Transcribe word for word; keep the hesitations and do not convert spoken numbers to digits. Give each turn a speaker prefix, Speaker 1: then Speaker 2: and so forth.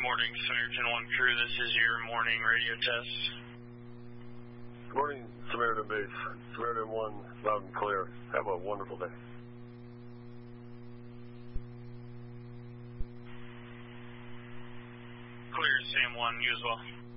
Speaker 1: morning, Samaritan one crew. This is your morning radio test.
Speaker 2: Good morning, Samaritan base. Samaritan one, loud and clear. Have a wonderful day.
Speaker 1: Clear, Sam one. You as well.